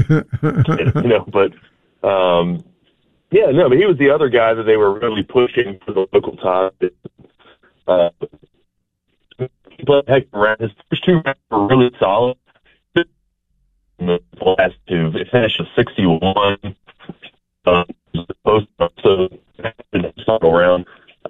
But but he was the other guy that they were really pushing for the local top. He played heck around. His first 2 rounds were really solid. The last 2, it finished with 61. So the final round,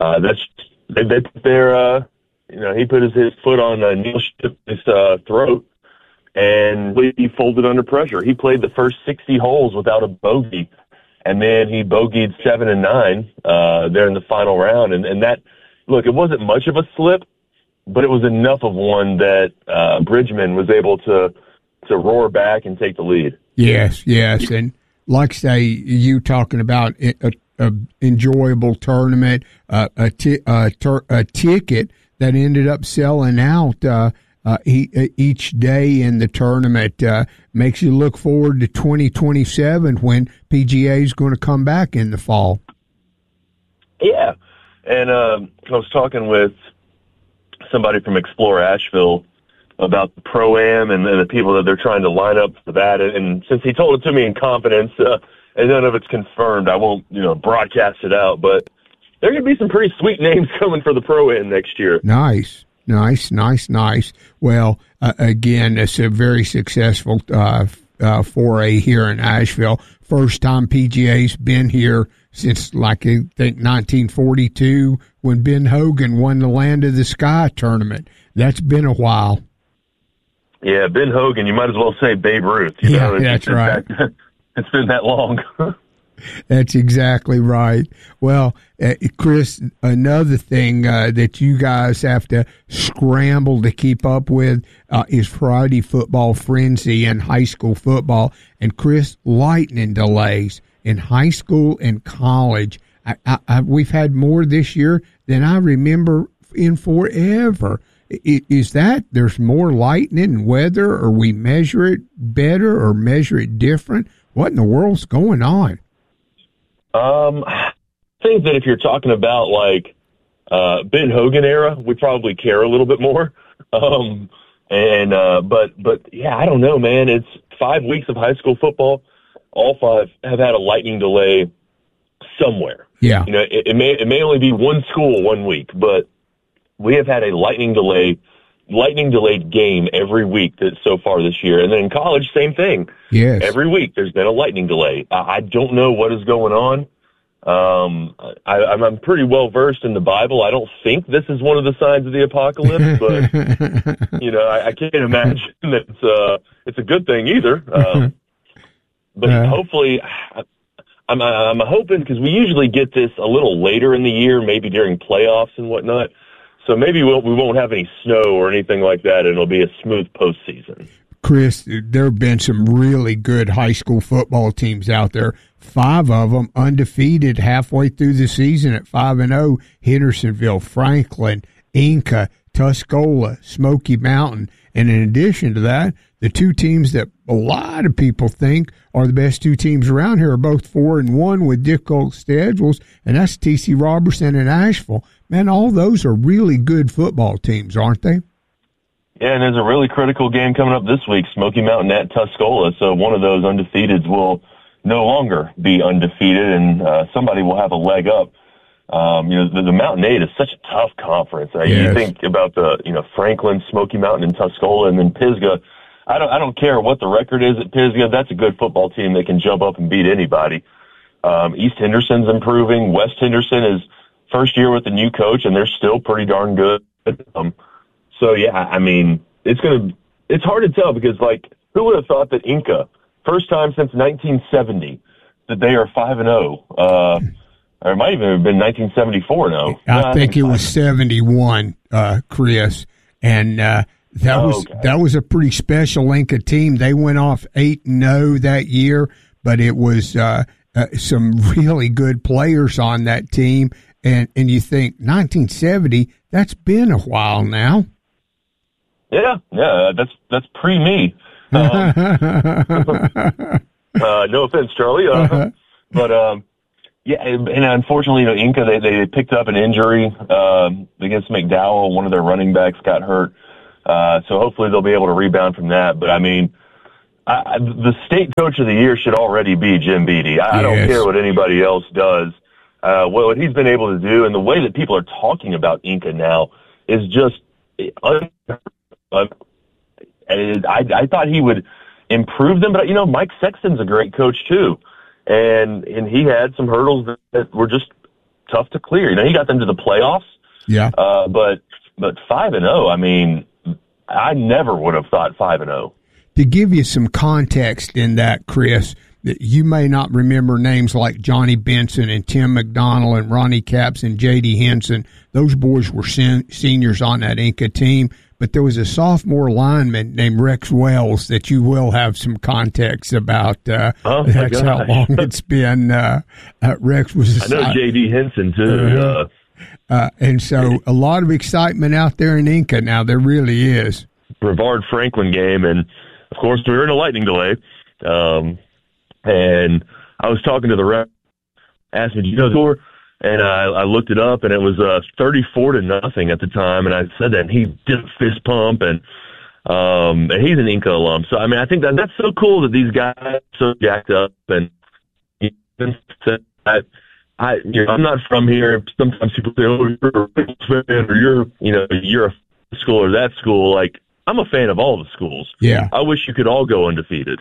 he put his foot on Neil Ship's throat, and he folded under pressure. He played the first 60 holes without a bogey, and then he bogeyed 7 and 9 there in the final round. And that, look, it wasn't much of a slip, but it was enough of one that Bridgman was able to roar back and take the lead. Yes, and like say you talking about a enjoyable tournament, a ticket that ended up selling out each day in the tournament makes you look forward to 2027 when PGA is going to come back in the fall. Yeah, and I was talking with somebody from Explore Asheville about the Pro-Am and the people that they're trying to line up for that. And since he told it to me in confidence, and none of it's confirmed, I won't, broadcast it out. But there are going to be some pretty sweet names coming for the Pro-Am next year. Nice. Well, again, it's a very successful foray here in Asheville. First time PGA's been here since, I think, 1942 when Ben Hogan won the Land of the Sky tournament. That's been a while. Yeah, Ben Hogan, you might as well say Babe Ruth. That's right. It's been that long. That's exactly right. Well, Chris, another thing that you guys have to scramble to keep up with is Friday football frenzy and high school football. And Chris, lightning delays in high school and college. We've had more this year than I remember in forever. Is that there's more lightning and weather, or we measure it better or measure it different? What in the world's going on? I think that if you're talking about like Ben Hogan era, we probably care a little bit more. But yeah, I don't know, man. It's 5 weeks of high school football. All 5 have had a lightning delay somewhere. Yeah. It may only be one school 1 week, but we have had a lightning delayed game every week so far this year. And then in college, same thing. Yes. Every week there's been a lightning delay. I don't know what is going on. I'm pretty well versed in the Bible. I don't think this is one of the signs of the apocalypse, but I can't imagine that it's a good thing either. But hopefully, I'm hoping, because we usually get this a little later in the year, maybe during playoffs and whatnot. So maybe we won't have any snow or anything like that, and it'll be a smooth postseason. Chris, there have been some really good high school football teams out there. 5 of them undefeated halfway through the season at 5-0. Hendersonville, Franklin, Inca, Tuscola, Smoky Mountain. And in addition to that, the 2 teams that a lot of people think are the best 2 teams around here are both 4-1 with difficult schedules, and that's TC Robertson and Asheville. Man, all those are really good football teams, aren't they? Yeah, and there's a really critical game coming up this week, Smoky Mountain at Tuscola. So one of those undefeateds will no longer be undefeated, and somebody will have a leg up. The Mountain 8 is such a tough conference. Yes. You think about Franklin, Smoky Mountain, and Tuscola, and then Pisgah. I don't care what the record is at Pisgah. That's a good football team that can jump up and beat anybody. East Henderson's improving. West Henderson is first year with the new coach, and they're still pretty darn good. So yeah, I mean, it's hard to tell, because who would have thought that Inca, first time since 1970, that they are 5-0. Or it might even have been 1974 now. I think it was 71, Chris, and that was a pretty special Inca team. They went off 8-0 that year, but it was some really good players on that team. And you think 1970, that's been a while now. Yeah, that's pre-me. No offense, Charlie. But yeah, and unfortunately, Inca, they picked up an injury against McDowell. One of their running backs got hurt. So hopefully they'll be able to rebound from that. But I mean, The state coach of the year should already be Jim Beattie. I don't care what anybody else does. What he's been able to do and the way that people are talking about Inca now is just I thought he would improve them, but Mike Sexton's a great coach too, and he had some hurdles that were just tough to clear. He got them to the playoffs. Yeah. But 5-0. I mean, I never would have thought 5-0. To give you some context in that, Chris, that you may not remember names like Johnny Benson and Tim McDonald and Ronnie Capps and J.D. Henson. Those boys were seniors on that Inca team. But there was a sophomore lineman named Rex Wells that you will have some context about. That's how long it's been. Rex was. I know J.D. Henson too. And so a lot of excitement out there in Inca now. There really is. Brevard Franklin game, and of course we were in a lightning delay. And I was talking to the rep, asked me, "Do you know the score?" And I looked it up, and it was 34-0 at the time. And I said that, and he did a fist pump, and he's an Inca alum. So I mean, I think that's so cool that these guys are so jacked up. And I'm not from here. Sometimes people say, "Oh, you're a fan," or you're a school or that school. Like, I'm a fan of all the schools. Yeah, I wish you could all go undefeated.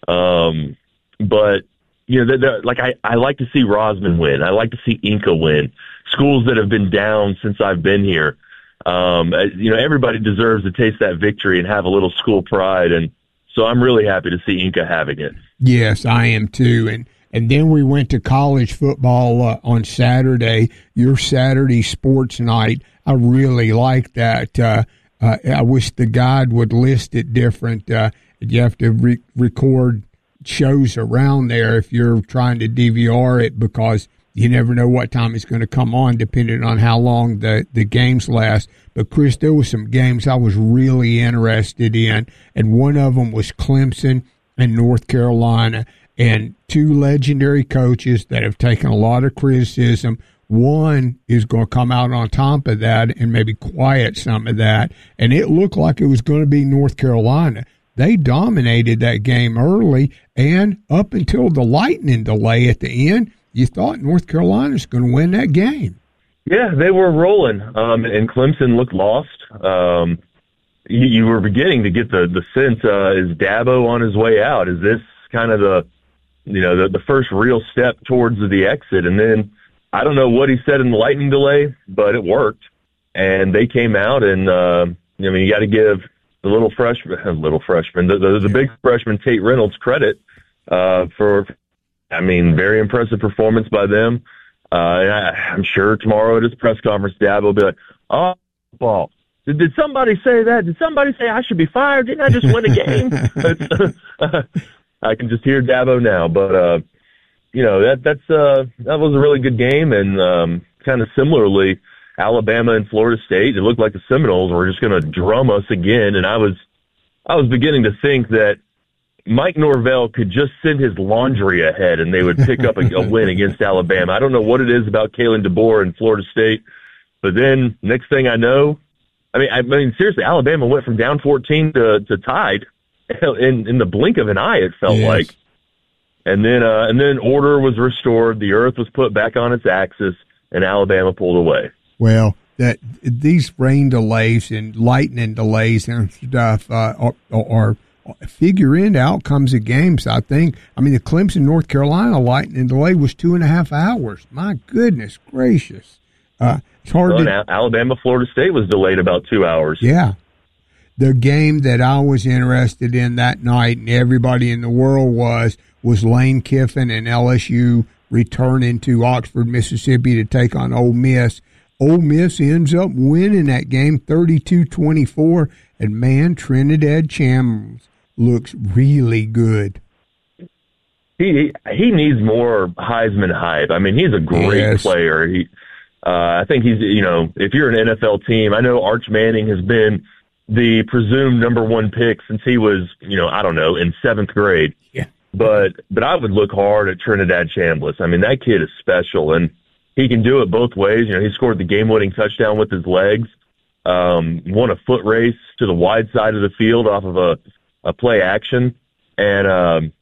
But I like to see Rosman win. I like to see Inca win. Schools that have been down since I've been here. Everybody deserves to taste that victory and have a little school pride. And so I'm really happy to see Inca having it. Yes, I am too. And then we went to college football on Saturday, your Saturday sports night. I really like that. I wish the guide would list it different. You have to record shows around there if you're trying to DVR it, because you never know what time it's going to come on depending on how long the games last. But Chris, there were some games I was really interested in, and one of them was Clemson and North Carolina, and two legendary coaches that have taken a lot of criticism. One is going to come out on top of that and maybe quiet some of that, and it looked like it was going to be North Carolina. They dominated that game early, and up until the lightning delay at the end, you thought North Carolina was going to win that game. Yeah, they were rolling, and Clemson looked lost. You were beginning to get the sense, is Dabo on his way out? Is this kind of the first real step towards the exit? And then I don't know what he said in the lightning delay, but it worked, and they came out, and you got to give the the big freshman Tate Reynolds credit for, very impressive performance by them. And I'm sure tomorrow at his press conference, Dabo will be like, "Oh, ball. Did somebody say that? Did somebody say I should be fired? Didn't I just win a game?" I can just hear Dabo now, but that was a really good game, and kind of similarly, Alabama and Florida State, it looked like the Seminoles were just going to drum us again, and I was beginning to think that Mike Norvell could just send his laundry ahead and they would pick up a win against Alabama. I don't know what it is about Kalen DeBoer and Florida State, but then next thing I know, seriously, Alabama went from down 14 to tied in the blink of an eye, it felt like. And then order was restored, the earth was put back on its axis, and Alabama pulled away. Well, that these rain delays and lightning delays and stuff are figure into outcomes of games, I think. The Clemson, North Carolina lightning delay was 2.5 hours. My goodness gracious. It's hard Alabama, Florida State was delayed about 2 hours. Yeah. The game that I was interested in that night, and everybody in the world was Lane Kiffin and LSU returning to Oxford, Mississippi to take on Ole Miss. Ole Miss ends up winning that game 32-24, and man, Trinidad Chambliss looks really good. He needs more Heisman hype. He's a great player. I think he's, if you're an NFL team, I know Arch Manning has been the presumed number one pick since he was, in 7th grade. Yeah. But I would look hard at Trinidad Chambliss. That kid is special, and he can do it both ways. He scored the game-winning touchdown with his legs, won a foot race to the wide side of the field off of a play action, And